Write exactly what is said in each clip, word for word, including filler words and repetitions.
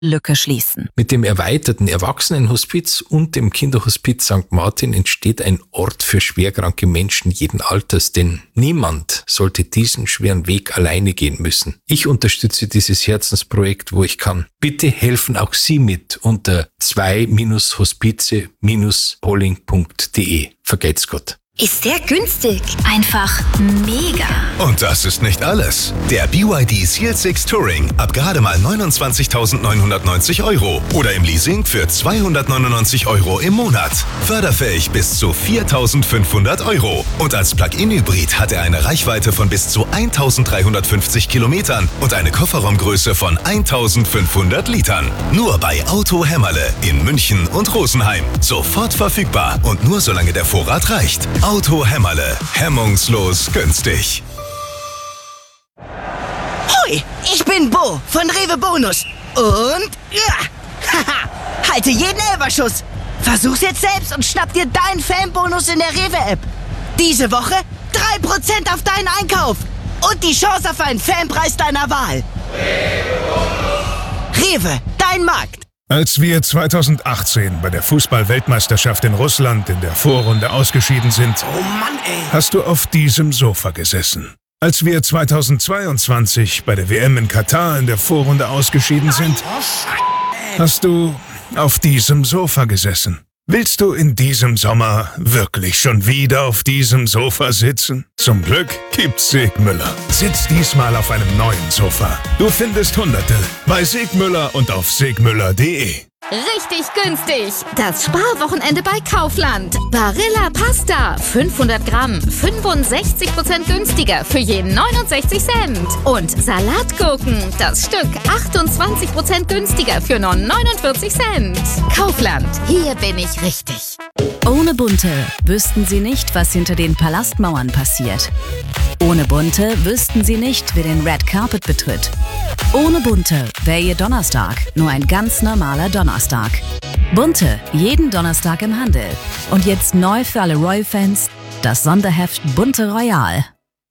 Lücke schließen. Mit dem erweiterten Erwachsenenhospiz und dem Kinderhospiz Sankt Martin entsteht ein Ort für schwerkranke Menschen jeden Alters, denn niemand sollte diesen schweren Weg alleine gehen müssen. Ich unterstütze dieses Herzensprojekt, wo ich kann. Bitte helfen auch Sie mit unter zwei Hospize Holling punkt de. Vergeht's Gott. Ist sehr günstig. Einfach mega. Und das ist nicht alles. Der B Y D Seal sechs Touring ab gerade mal neunundzwanzigtausendneunhundertneunzig Euro oder im Leasing für zweihundertneunundneunzig Euro im Monat. Förderfähig bis zu viertausendfünfhundert Euro. Und als Plug-in-Hybrid hat er eine Reichweite von bis zu eintausenddreihundertfünfzig Kilometern und eine Kofferraumgröße von eintausendfünfhundert Litern. Nur bei Auto Hämmerle in München und Rosenheim. Sofort verfügbar und nur solange der Vorrat reicht. Auto Hämmerle. Hemmungslos günstig. Hoi, ich bin Bo von Rewe Bonus. Und ja, haha, halte jeden Elferschuss. Versuch's jetzt selbst und schnapp dir deinen Fanbonus in der Rewe-App. Diese Woche drei Prozent auf deinen Einkauf. Und die Chance auf einen Fanpreis deiner Wahl. Rewe, dein Markt. Als wir zweitausendachtzehn bei der Fußball-Weltmeisterschaft in Russland in der Vorrunde ausgeschieden sind, Oh Mann, ey. hast du auf diesem Sofa gesessen. Als wir zweitausendzweiundzwanzig bei der W M in Katar in der Vorrunde ausgeschieden sind, hast du auf diesem Sofa gesessen. Willst du in diesem Sommer wirklich schon wieder auf diesem Sofa sitzen? Zum Glück gibt's Segmüller. Sitz diesmal auf einem neuen Sofa. Du findest Hunderte bei Segmüller und auf segmüller punkt de. Richtig günstig. Das Sparwochenende bei Kaufland. Barilla Pasta. fünfhundert Gramm. fünfundsechzig Prozent günstiger für je neunundsechzig Cent. Und Salatgurken. Das Stück achtundzwanzig Prozent günstiger für nur neunundvierzig Cent. Kaufland. Hier bin ich richtig. Ohne Bunte wüssten Sie nicht, was hinter den Palastmauern passiert. Ohne Bunte wüssten Sie nicht, wer den Red Carpet betritt. Ohne Bunte wäre Ihr Donnerstag nur ein ganz normaler Donnerstag. Bunte, jeden Donnerstag im Handel. Und jetzt neu für alle Royal-Fans, das Sonderheft Bunte Royal.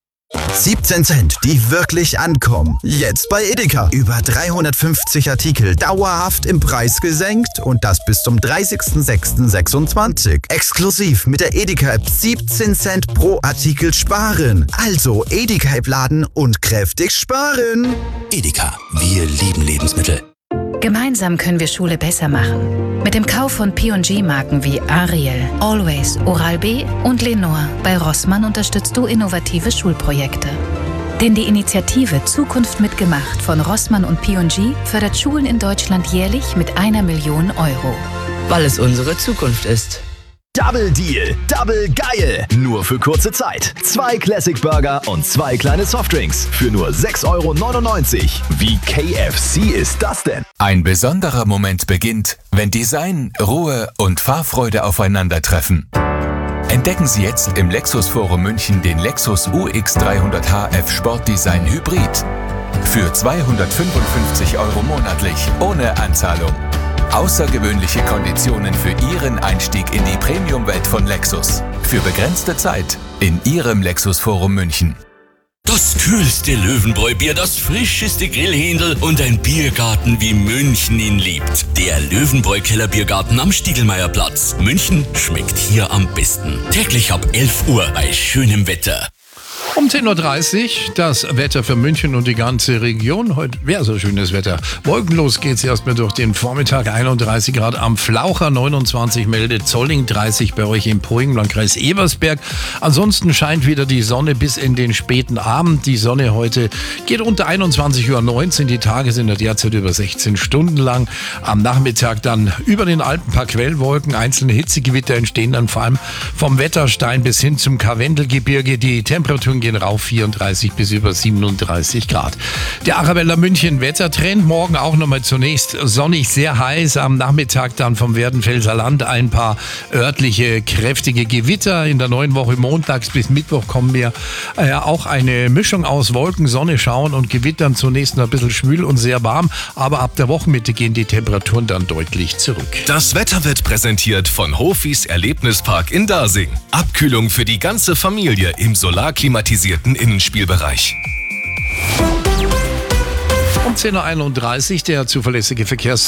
siebzehn Cent, die wirklich ankommen. Jetzt bei Edeka. Über dreihundertfünfzig Artikel dauerhaft im Preis gesenkt und das bis zum dreißigsten sechsten sechsundzwanzig. Exklusiv mit der Edeka-App siebzehn Cent pro Artikel sparen. Also Edeka-App laden und kräftig sparen. Edeka, wir lieben Lebensmittel. Gemeinsam können wir Schule besser machen. Mit dem Kauf von P und G-Marken wie Ariel, Always, Oral-B und Lenore bei Rossmann unterstützt du innovative Schulprojekte. Denn die Initiative Zukunft mitgemacht von Rossmann und P und G fördert Schulen in Deutschland jährlich mit einer Million Euro. Weil es unsere Zukunft ist. Double Deal, Double geil. Nur für kurze Zeit. Zwei Classic Burger und zwei kleine Softdrinks für nur sechs Euro neunundneunzig. Wie K F C ist das denn? Ein besonderer Moment beginnt, wenn Design, Ruhe und Fahrfreude aufeinandertreffen. Entdecken Sie jetzt im Lexus Forum München den Lexus U X dreihundert H F Sportdesign Hybrid. Für zweihundertfünfundfünfzig Euro monatlich, ohne Anzahlung. Außergewöhnliche Konditionen für Ihren Einstieg in die Premium-Welt von Lexus. Für begrenzte Zeit in Ihrem Lexus Forum München. Das kühlste Löwenbräu-Bier, das frischeste Grillhändel und ein Biergarten, wie München ihn liebt. Der Löwenbräu-Keller-Biergarten am Stiegelmeierplatz. München schmeckt hier am besten. Täglich ab elf Uhr bei schönem Wetter. Um zehn Uhr dreißig das Wetter für München und die ganze Region. Heute wäre so schönes Wetter. Wolkenlos geht es erstmal durch den Vormittag. einunddreißig Grad am Flaucher, neunundzwanzig meldet Zolling, dreißig bei euch im Poing, Landkreis Ebersberg. Ansonsten scheint wieder die Sonne bis in den späten Abend. Die Sonne heute geht unter einundzwanzig Uhr neunzehn. Die Tage sind ja derzeit über sechzehn Stunden lang. Am Nachmittag dann über den Alpen ein paar Quellwolken. Einzelne Hitzegewitter entstehen dann vor allem vom Wetterstein bis hin zum Karwendelgebirge. Die Temperaturen gehen rauf, vierunddreißig bis über siebenunddreißig Grad. Der Arabella München Wettertrend, morgen auch nochmal zunächst sonnig, sehr heiß, am Nachmittag dann vom Werdenfelser Land ein paar örtliche kräftige Gewitter. In der neuen Woche montags bis Mittwoch kommen wir äh, auch eine Mischung aus Wolken, Sonne, Schauern und Gewittern, zunächst noch ein bisschen schwül und sehr warm, aber ab der Wochenmitte gehen die Temperaturen dann deutlich zurück. Das Wetter wird präsentiert von Hofis Erlebnispark in Dasing. Abkühlung für die ganze Familie im solarklimatisierten Innenspielbereich. Um zehn Uhr einunddreißig der zuverlässige Verkehrs